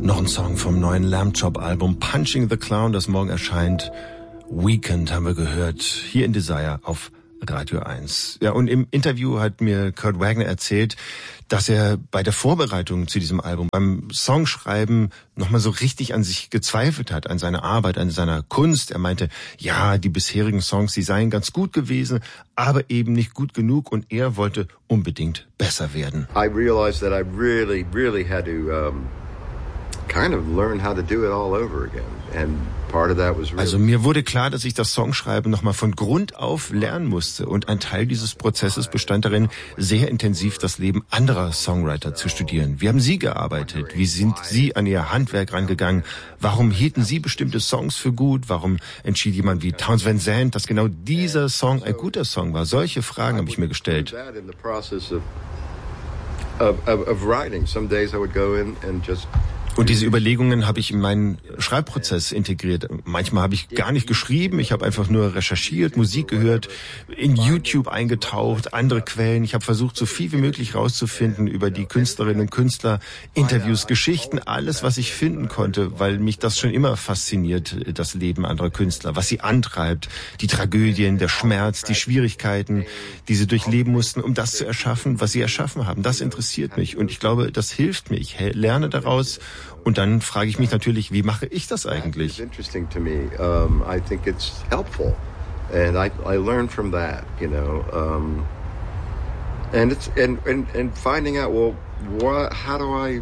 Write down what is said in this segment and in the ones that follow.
Noch ein Song vom neuen Lamb Chop Album Punching the Clown, das morgen erscheint. Weekend haben wir gehört, hier in Desire auf Radio 1. Ja, und im Interview hat mir Kurt Wagner erzählt, dass er bei der Vorbereitung zu diesem Album, beim Songschreiben nochmal so richtig an sich gezweifelt hat, an seiner Arbeit, an seiner Kunst. Er meinte, ja, die bisherigen Songs, die seien ganz gut gewesen, aber eben nicht gut genug und er wollte unbedingt besser werden. I realized that I really had to kind of learn how to do it all over again. And part of that was really... Also mir wurde klar, dass ich das Songschreiben nochmal von Grund auf lernen musste. Und ein Teil dieses Prozesses bestand darin, sehr intensiv das Leben anderer Songwriter zu studieren. Wie haben Sie gearbeitet? Wie sind Sie an Ihr Handwerk rangegangen? Warum hielten Sie bestimmte Songs für gut? Warum entschied jemand wie Townes Van Zandt, dass genau dieser Song ein guter Song war? Solche Fragen habe ich mir gestellt. Und diese Überlegungen habe ich in meinen Schreibprozess integriert. Manchmal habe ich gar nicht geschrieben, ich habe einfach nur recherchiert, Musik gehört, in YouTube eingetaucht, andere Quellen. Ich habe versucht, so viel wie möglich rauszufinden über die Künstlerinnen und Künstler, Interviews, Geschichten, alles, was ich finden konnte, weil mich das schon immer fasziniert, das Leben anderer Künstler, was sie antreibt, die Tragödien, der Schmerz, die Schwierigkeiten, die sie durchleben mussten, um das zu erschaffen, was sie erschaffen haben. Das interessiert mich und ich glaube, das hilft mir. Ich lerne daraus. Und dann frage ich mich natürlich, wie mache ich das eigentlich? Interesting to me. I think it's helpful, and I learn from that, you know. And it's and finding out, well, how do I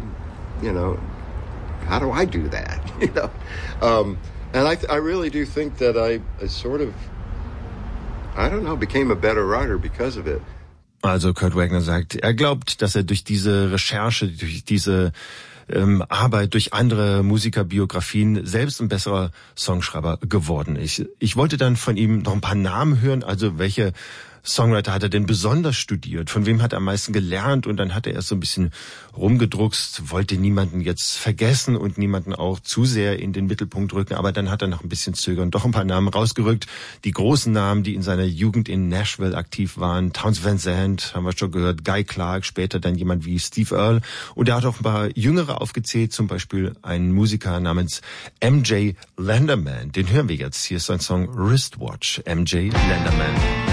do that? You know. And I really do think that I sort of, I don't know, became a better writer because of it. Also Kurt Wagner sagt, er glaubt, dass er durch diese Recherche, durch diese Arbeit, durch andere Musikerbiografien selbst ein besserer Songschreiber geworden ist. Ich wollte dann von ihm noch ein paar Namen hören, also welche Songwriter hat er denn besonders studiert? Von wem hat er am meisten gelernt? Und dann hat er erst so ein bisschen rumgedruckst, wollte niemanden jetzt vergessen und niemanden auch zu sehr in den Mittelpunkt rücken. Aber dann hat er noch ein bisschen zögernd doch ein paar Namen rausgerückt. Die großen Namen, die in seiner Jugend in Nashville aktiv waren. Townes Van Zandt, haben wir schon gehört, Guy Clark, später dann jemand wie Steve Earle. Und er hat auch ein paar Jüngere aufgezählt, zum Beispiel einen Musiker namens MJ Lenderman. Den hören wir jetzt. Hier ist sein Song Wristwatch, MJ Lenderman.